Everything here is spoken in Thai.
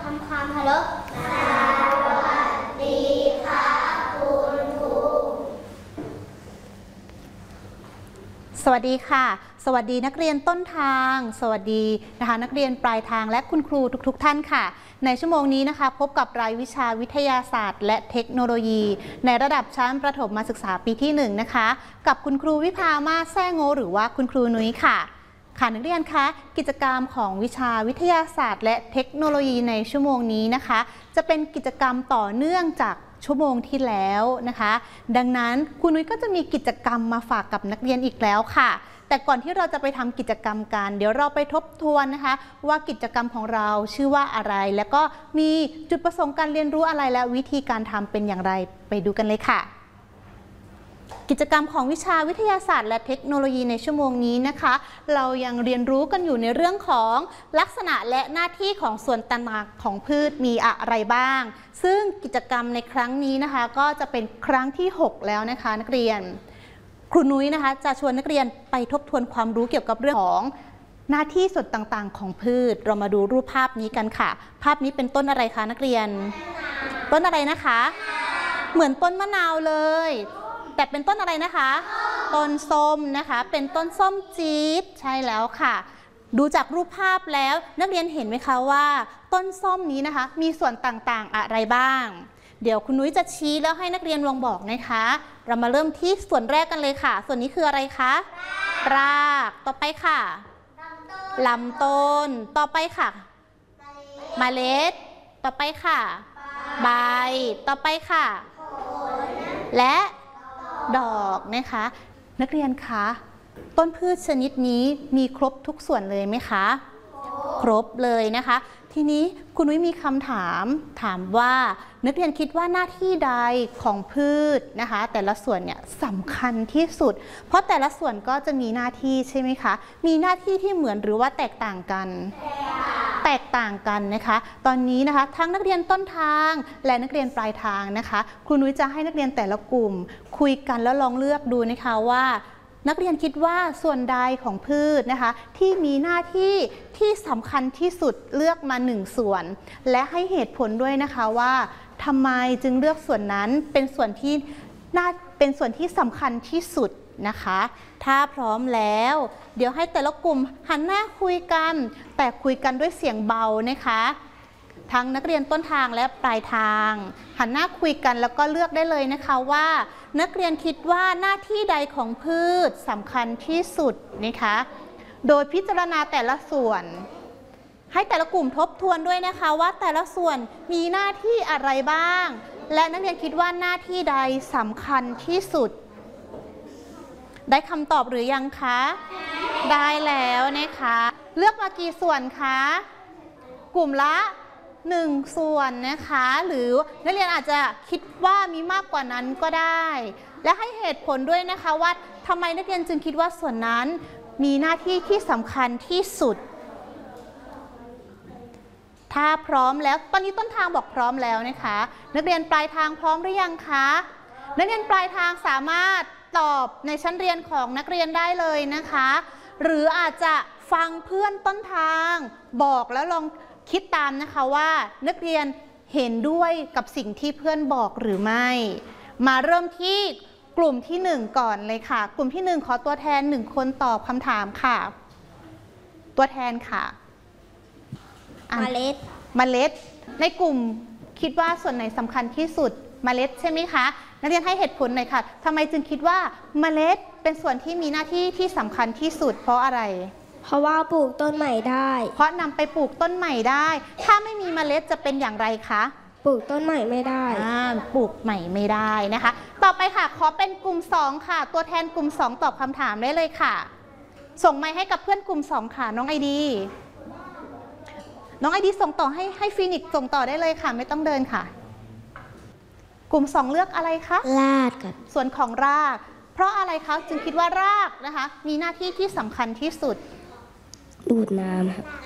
ำความเคารพสวัสดีค่ะคุณครูสวัสดีค่ะสวัสดีนักเรียนต้นทางสวัสดีนะคะนักเรียนปลายทางและคุณครูทุกท่านค่ะในชั่วโมงนี้นะคะพบกับรายวิชาวิทยาศาสตร์และเทคโนโลยีในระดับชั้นประถมศึกษาปีที่1นะคะกับคุณครูวิภามาศแซ่โงหรือว่าคุณครูนุ้ยค่ะนักเรียนคะกิจกรรมของวิชาวิทยาศาสตร์และเทคโนโลยีในชั่วโมงนี้นะคะจะเป็นกิจกรรมต่อเนื่องจากชั่วโมงที่แล้วนะคะดังนั้นคุณนุ้ยก็จะมีกิจกรรมมาฝากกับนักเรียนอีกแล้วค่ะแต่ก่อนที่เราจะไปทำกิจกรรมกันเดี๋ยวเราไปทบทวนนะคะว่ากิจกรรมของเราชื่อว่าอะไรแล้วก็มีจุดประสงค์การเรียนรู้อะไรและวิธีการทำเป็นอย่างไรไปดูกันเลยค่ะกิจกรรมของวิชาวิทยาศาสตร์และเทคโนโลยีในชั่วโมงนี้นะคะเรายังเรียนรู้กันอยู่ในเรื่องของลักษณะและหน้าที่ของส่วนต่างๆของพืชมีอะไรบ้างซึ่งกิจกรรมในครั้งนี้นะคะก็จะเป็นครั้งที่6แล้วนะคะนักเรียนครูนุ้ยนะคะจะชวนนักเรียนไปทบทวนความรู้เกี่ยวกับเรื่องของหน้าที่ส่วนต่างๆของพืชเรามาดูรูปภาพนี้กันค่ะภาพนี้เป็นต้นอะไรคะนักเรียนต้นอะไรนะคะเหมือนต้นมะนาวเลยแต่เป็นต้นอะไรนะคะต้นส้มนะคะเป็นต้นส้มจี๊ดใช่แล้วค่ะดูจากรูปภาพแล้วนักเรียนเห็นไหมคะว่าต้นส้มนี้นะคะมีส่วนต่างๆอะไรบ้างเดี๋ยวคุณนุ้ยจะชี้แล้วให้นักเรียนลองบอกนะคะเรามาเริ่มที่ส่วนแรกกันเลยค่ะส่วนนี้คืออะไรคะรากต่อไปค่ะลำต้นต่อไปค่ะเมล็ดต่อไปค่ะใบต่อไปค่ะและดอกนะคะนักเรียนคะต้นพืชชนิดนี้มีครบทุกส่วนเลยไหมคะครบเลยนะคะทีนี้คุณนุ้ยมีคำถามว่านักเรียนคิดว่าหน้าที่ใดของพืชนะคะแต่ละส่วนเนี่ยสำคัญที่สุดเพราะแต่ละส่วนก็จะมีหน้าที่ใช่ไหมคะมีหน้าที่ที่เหมือนหรือว่าแตกต่างกันแตกต่างกันนะคะตอนนี้นะคะทั้งนักเรียนต้นทางและนักเรียนปลายทางนะคะครูนุ้ยจะให้นักเรียนแต่ละกลุ่มคุยกันแล้วลองเลือกดูนะคะว่านักเรียนคิดว่าส่วนใดของพืชนะคะที่มีหน้าที่ที่สำคัญที่สุดเลือกมา1ส่วนและให้เหตุผลด้วยนะคะว่าทำไมจึงเลือกส่วนนั้นเป็นส่วนที่สำคัญที่สุดนะคะถ้าพร้อมแล้วเดี๋ยวให้แต่ละกลุ่มหันหน้าคุยกันแต่คุยกันด้วยเสียงเบานะคะทั้งนักเรียนต้นทางและปลายทางหันหน้าคุยกันแล้วก็เลือกได้เลยนะคะว่านักเรียนคิดว่าหน้าที่ใดของพืชสำคัญที่สุดนะคะโดยพิจารณาแต่ละส่วนให้แต่ละกลุ่มทบทวนด้วยนะคะว่าแต่ละส่วนมีหน้าที่อะไรบ้างและนักเรียนคิดว่าหน้าที่ใดสำคัญที่สุดได้คำตอบหรือยังคะได้แล้วนะคะเลือกมากี่ส่วนคะกลุ่มละ1ส่วนนะคะหรือนักเรียนอาจจะคิดว่ามีมากกว่านั้นก็ได้และให้เหตุผลด้วยนะคะว่าทำไมนักเรียนจึงคิดว่าส่วนนั้นมีหน้าที่ที่สำคัญที่สุดถ้าพร้อมแล้วตอนนี้ต้นทางบอกพร้อมแล้วนะคะนักเรียนปลายทางพร้อมหรือยังคะนักเรียนปลายทางสามารถตอบในชั้นเรียนของนักเรียนได้เลยนะคะหรืออาจจะฟังเพื่อนต้นทางบอกแล้วลองคิดตามนะคะว่านักเรียนเห็นด้วยกับสิ่งที่เพื่อนบอกหรือไม่มาเริ่มที่กลุ่มที่1ก่อนเลยค่ะกลุ่มที่1ขอตัวแทน1คนตอบคำถามค่ะตัวแทนค่ะเมล็ดในกลุ่มคิดว่าส่วนไหนสำคัญที่สุดเมล็ดใช่ไหมคะนักเรียนให้เหตุผลหน่อยค่ะทำไมจึงคิดว่าเมล็ดเป็นส่วนที่มีหน้าที่ที่สำคัญที่สุดเพราะอะไรเพราะว่าปลูกต้นใหม่ได้เพราะนำไปปลูกต้นใหม่ได้ถ้าไม่มีเมล็ดจะเป็นอย่างไรคะปลูกต้นใหม่ไม่ได้ปลูกใหม่ไม่ได้นะคะต่อไปค่ะขอเป็นกลุ่ม2ค่ะตัวแทนกลุ่ม2ตอบคำถามได้เลยค่ะส่งไมค์ให้กับเพื่อนกลุ่ม2ค่ะน้องไอดีส่งต่อให้ฟีนิกซ์ส่งต่อได้เลยค่ะไม่ต้องเดินค่ะกลุ่ม2เลือกอะไรคะรากค่ะส่วนของรากเพราะอะไรคะจึงคิดว่ารากนะคะมีหน้าที่ที่สำคัญที่สุดดูดน้ำครับ